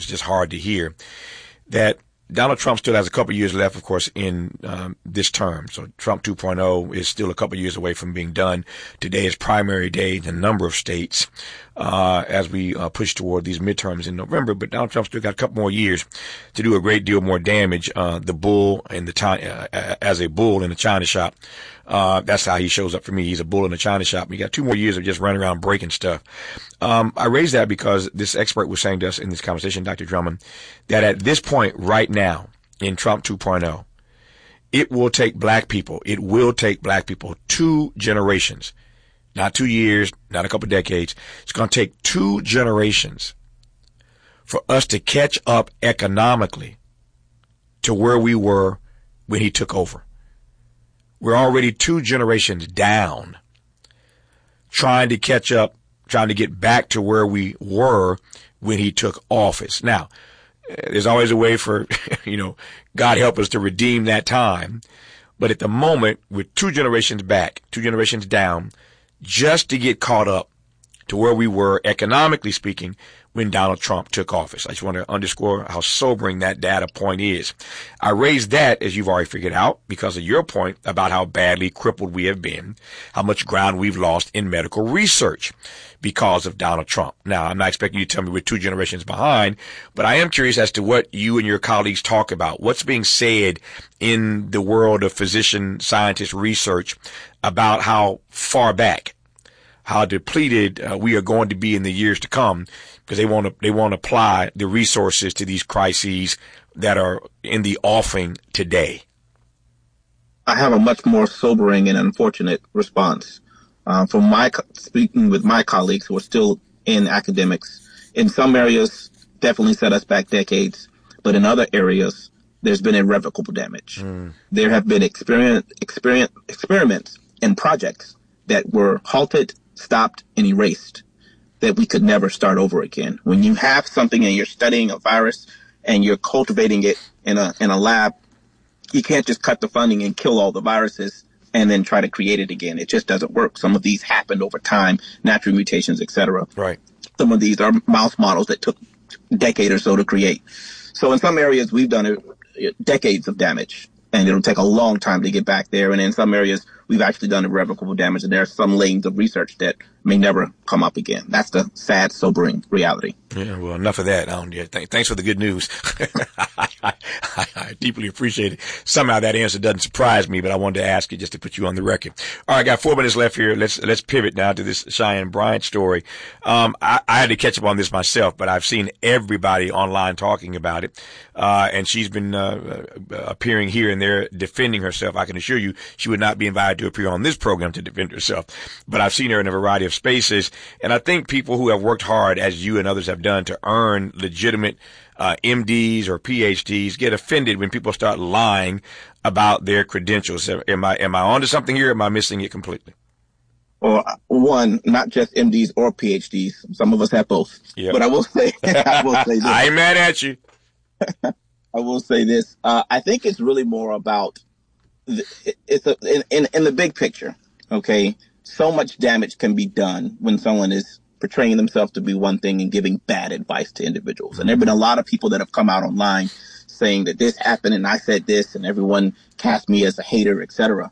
just hard to hear, that Donald Trump still has a couple of years left, of course, in this term. So Trump 2.0 is still a couple of years away from being done. Today is primary day in a number of states as we push toward these midterms in November. But Donald Trump still got a couple more years to do a great deal more damage. The bull in the as a bull in a china shop. That's how he shows up for me. He's a bull in a china shop. You got 2 more years of just running around breaking stuff. I raise that because this expert was saying to us in this conversation, Dr. Drummond, that at this point right now in Trump 2.0, it will take black people 2 generations, not 2 years, not a couple of decades. It's going to take 2 generations for us to catch up economically to where we were when he took over. We're already 2 generations down, trying to catch up, trying to get back to where we were when he took office. Now, there's always a way for, God help us to redeem that time. But at the moment, we're 2 generations back, 2 generations down, just to get caught up to where we were, economically speaking, when Donald Trump took office. I just want to underscore how sobering that data point is. I raised that, as you've already figured out, because of your point about how badly crippled we have been, how much ground we've lost in medical research because of Donald Trump. Now, I'm not expecting you to tell me we're 2 generations behind, but I am curious as to what you and your colleagues talk about. What's being said in the world of physician scientist research about how far back, how depleted we are going to be in the years to come, because they want to apply the resources to these crises that are in the offing today. I have a much more sobering and unfortunate response. From speaking with my colleagues who are still in academics, in some areas definitely set us back decades, but in other areas there's been irrevocable damage. There have been experiments and projects that were halted, stopped, and erased, that we could never start over again. When you have something and you're studying a virus and you're cultivating it in a lab, you can't just cut the funding and kill all the viruses and then try to create it again. It just doesn't work. Some of these happened over time, natural mutations, etc. Right. Some of these are mouse models that took a decade or so to create. So in some areas, we've done decades of damage, and it'll take a long time to get back there. And in some areas, we've actually done irrevocable damage, and there are some lanes of research that may never come up again. That's the sad, sobering reality. Yeah, well, enough of that. Thanks for the good news. I deeply appreciate it. Somehow that answer doesn't surprise me, but I wanted to ask you just to put you on the record. All right, I got 4 minutes left here. Let's pivot now to this Cheyenne Bryant story. I had to catch up on this myself, but I've seen everybody online talking about it. And she's been appearing here and there defending herself. I can assure you she would not be invited to appear on this program to defend herself. But I've seen her in a variety of spaces. And I think people who have worked hard, as you and others have done, to earn legitimate MDs or PhDs get offended when people start lying about their credentials. Am I onto something here? Or am I missing it completely? Well, one, not just MDs or PhDs. Some of us have both. Yep. But I will say this. I ain't mad at you. I will say this. I think it's really more about in the big picture. Okay, so much damage can be done when someone is portraying themselves to be one thing and giving bad advice to individuals. And there have been a lot of people that have come out online saying that this happened and I said this and everyone cast me as a hater, etc.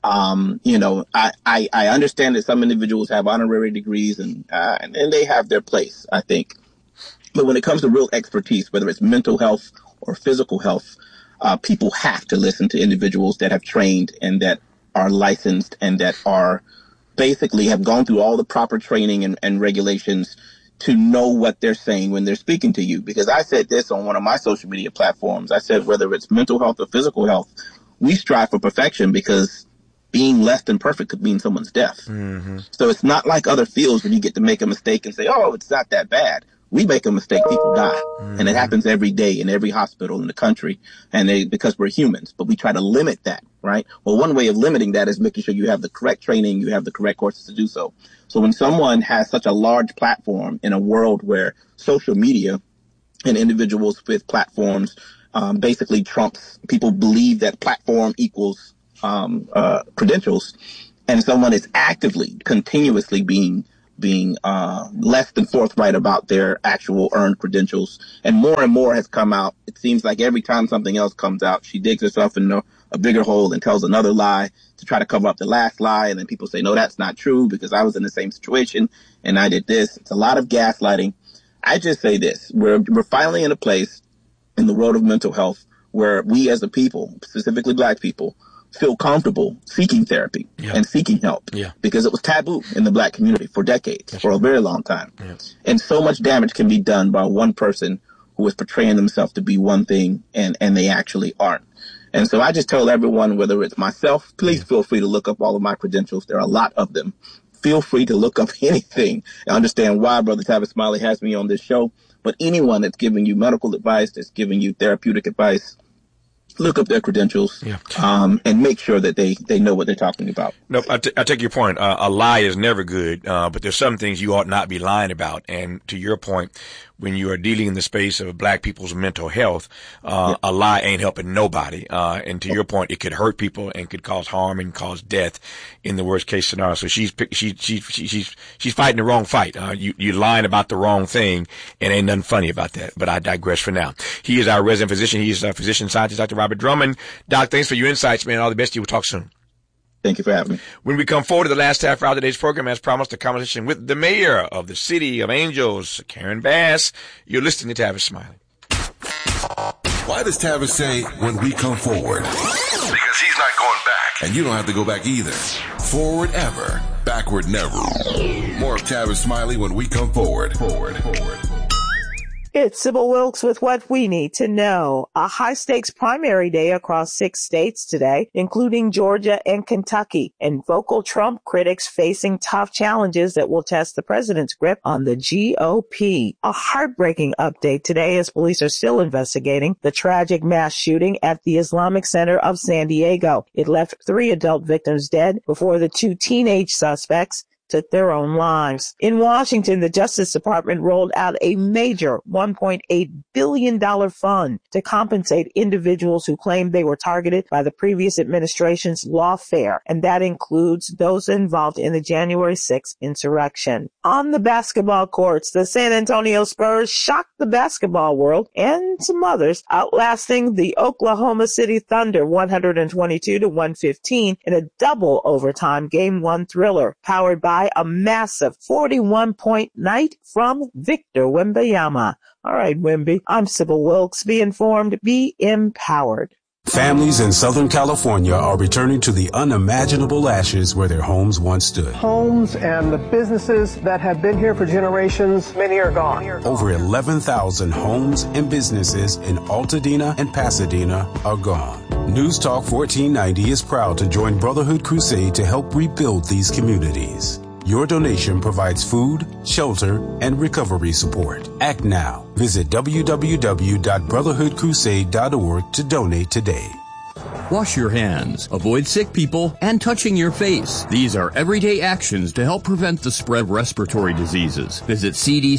I understand that some individuals have honorary degrees and they have their place, I think. But when it comes to real expertise, whether it's mental health or physical health, people have to listen to individuals that have trained and that are licensed and that are basically have gone through all the proper training and regulations to know what they're saying when they're speaking to you. Because I said this on one of my social media platforms. I said, whether it's mental health or physical health, we strive for perfection because being less than perfect could mean someone's death. Mm-hmm. So it's not like other fields when you get to make a mistake and say, oh, it's not that bad. We make a mistake, people die. Mm-hmm. And it happens every day in every hospital in the country. And because we're humans, but we try to limit that, right? Well, one way of limiting that is making sure you have the correct training, you have the correct courses to do so. So when someone has such a large platform in a world where social media and individuals with platforms basically trumps, people believe that platform equals credentials, and someone is actively, continuously being being less than forthright about their actual earned credentials. And more has come out. It seems like every time something else comes out, she digs herself in a bigger hole and tells another lie to try to cover up the last lie. And then people say, no, that's not true because I was in the same situation and I did this. It's a lot of gaslighting. I just say this. We're finally in a place in the world of mental health where we as a people, specifically Black people, feel comfortable seeking therapy and seeking help because it was taboo in the Black community for decades, for a very long time. Yeah. And so much damage can be done by one person who is portraying themselves to be one thing and they actually aren't. And so I just tell everyone, whether it's myself, please feel free to look up all of my credentials. There are a lot of them. Feel free to look up anything and understand why Brother Tavis Smiley has me on this show. But anyone that's giving you medical advice, that's giving you therapeutic advice, look up their credentials and make sure that they know what they're talking about. Nope, I take your point. A lie is never good, but there's some things you ought not be lying about. And to your point, when you are dealing in the space of Black people's mental health, a lie ain't helping nobody. And to your point, it could hurt people and could cause harm and cause death in the worst case scenario. So she's fighting the wrong fight. You're lying about the wrong thing, and ain't nothing funny about that. But I digress for now. He is our resident physician. He is a physician scientist, Dr. Robert Drummond. Doc, thanks for your insights, man. All the best to you. We'll talk soon. Thank you for having me. When we come forward to the last half hour of today's program, as promised, a conversation with the mayor of the City of Angels, Karen Bass. You're listening to Tavis Smiley. Why does Tavis say when we come forward? Because he's not going back. And you don't have to go back either. Forward ever, backward never. More of Tavis Smiley when we come forward. It's Sybil Wilkes with what we need to know. A high-stakes primary day across 6 states today, including Georgia and Kentucky, and vocal Trump critics facing tough challenges that will test the president's grip on the GOP. A heartbreaking update today as police are still investigating the tragic mass shooting at the Islamic Center of San Diego. It left 3 adult victims dead before the 2 teenage suspects took their own lives. In Washington, the Justice Department rolled out a major $1.8 billion fund to compensate individuals who claimed they were targeted by the previous administration's lawfare, and that includes those involved in the January 6th insurrection. On the basketball courts, the San Antonio Spurs shocked the basketball world and some others, outlasting the Oklahoma City Thunder 122-115 in a double overtime Game 1 thriller, powered by a massive 41-point night from Victor Wembanyama. All right, Wemby, I'm Sybil Wilkes. Be informed, be empowered. Families in Southern California are returning to the unimaginable ashes where their homes once stood. Homes and the businesses that have been here for generations, many are gone. Over 11,000 homes and businesses in Altadena and Pasadena are gone. News Talk 1490 is proud to join Brotherhood Crusade to help rebuild these communities. Your donation provides food, shelter, and recovery support. Act now. Visit www.brotherhoodcrusade.org to donate today. Wash your hands, avoid sick people, and touching your face. These are everyday actions to help prevent the spread of respiratory diseases. Visit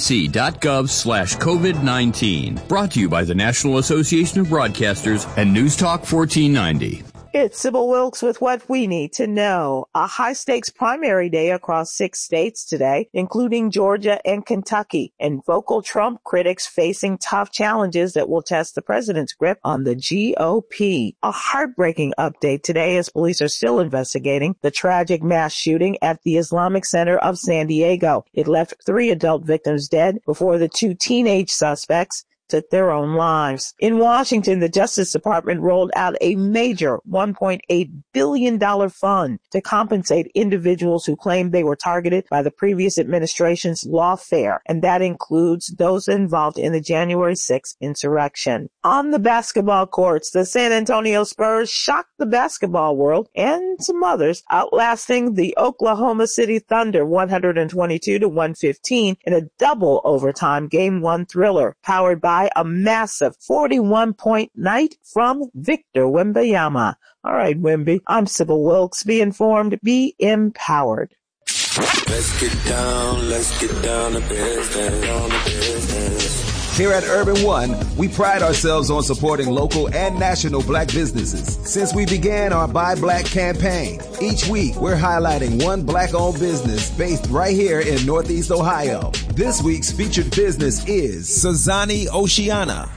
cdc.gov/COVID-19. Brought to you by the National Association of Broadcasters and News Talk 1490. It's Sybil Wilkes with what we need to know. A high-stakes primary day across 6 states today, including Georgia and Kentucky, and vocal Trump critics facing tough challenges that will test the president's grip on the GOP. A heartbreaking update today as police are still investigating the tragic mass shooting at the Islamic Center of San Diego. It left 3 adult victims dead before the 2 teenage suspects took their own lives. In Washington, the Justice Department rolled out a major $1.8 billion fund to compensate individuals who claimed they were targeted by the previous administration's lawfare, and that includes those involved in the January 6th insurrection. On the basketball courts, the San Antonio Spurs shocked the basketball world and some others, outlasting the Oklahoma City Thunder 122-115 in a double overtime Game 1 thriller, powered by a massive 41-point night from Victor Wembanyama. All right, Wemby, I'm Sybil Wilkes. Be informed, be empowered. Let's get down to business. Here at Urban One, we pride ourselves on supporting local and national black businesses. Since we began our Buy Black campaign, each week we're highlighting one black-owned business based right here in Northeast Ohio. This week's featured business is Sazani Oceana.